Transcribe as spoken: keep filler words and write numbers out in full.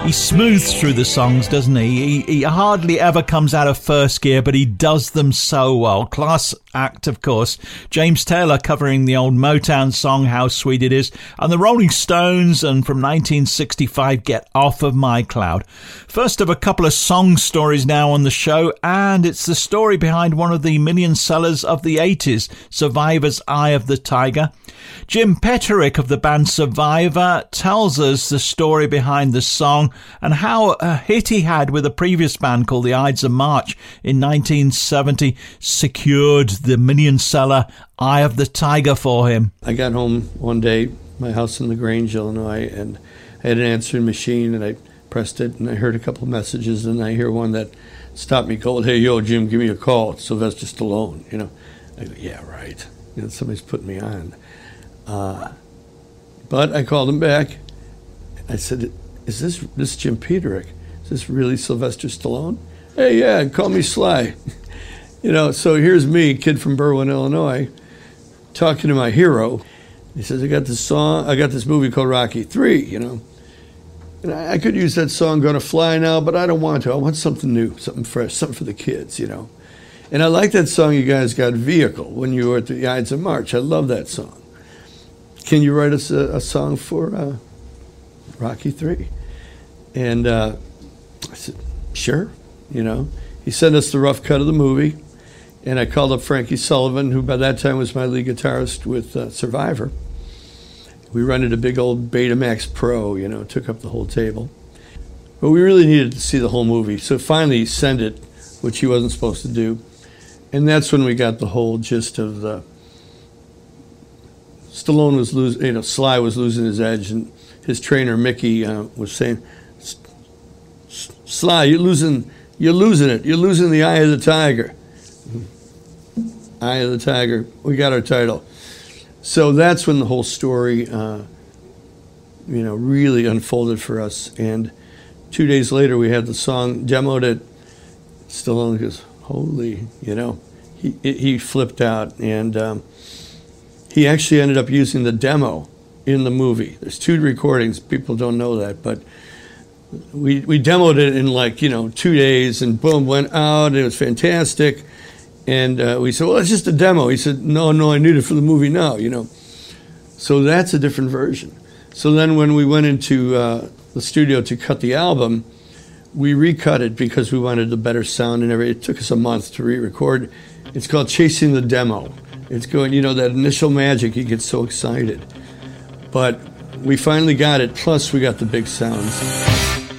He smooths through the songs, doesn't he? he? He hardly ever comes out of first gear, but he does them so well. Class act, of course. James Taylor covering the old Motown song, How Sweet It Is, and the Rolling Stones, and from nineteen sixty-five, Get Off of My Cloud. First of a couple of song stories now on the show, and it's the story behind one of the million sellers of the eighties, Survivor's Eye of the Tiger. Jim Petterick of the band Survivor tells us the story behind the song and how a hit he had with a previous band called the Ides of March in nineteen seventy secured the million seller Eye of the Tiger for him. I got home one day, my house in LaGrange, Illinois, and I had an answering machine, and I pressed it, and I heard a couple of messages, and I hear one that stopped me cold. Hey, yo, Jim, give me a call. It's Sylvester Stallone. You know, I go, yeah, right. You know, somebody's putting me on. Uh, but I called him back. I said, is this this Jim Petterick? Is this really Sylvester Stallone? Hey, yeah, call me Sly. You know, so here's me, kid from Berwyn, Illinois, talking to my hero. He says, I got this song, I got this movie called Rocky three, you know. And I, I could use that song, Gonna Fly Now, but I don't want to. I want something new, something fresh, something for the kids, you know. And I like that song you guys got, Vehicle, when you were at the Ides of March. I love that song. Can you write us a, a song for uh, Rocky three? And uh, I said, sure, you know. He sent us the rough cut of the movie, and I called up Frankie Sullivan, who by that time was my lead guitarist with uh, Survivor. We rented a big old Betamax Pro, you know, took up the whole table. But we really needed to see the whole movie, so finally he sent it, which he wasn't supposed to do. And that's when we got the whole gist of the Stallone was losing, you know, Sly was losing his edge, and his trainer Mickey uh, was saying, "Sly, you're losing, you're losing it. You're losing the eye of the tiger." Eye of the Tiger. We got our title. So that's when the whole story, uh, you know, really unfolded for us. And two days later, we had the song demoed at Stallone. Goes, holy, you know, he he flipped out, and. Um, He actually ended up using the demo in the movie. There's two recordings. People don't know that, but we we demoed it in like, you know, two days, and boom, went out. And it was fantastic. And uh, we said, well, it's just a demo. He said, no, no, I need it for the movie now, you know. So that's a different version. So then when we went into uh, the studio to cut the album, we recut it because we wanted the better sound and everything. It took us a month to re-record. It's called Chasing the Demo. It's going, you know, that initial magic, you get so excited. But we finally got it, plus we got the big sounds.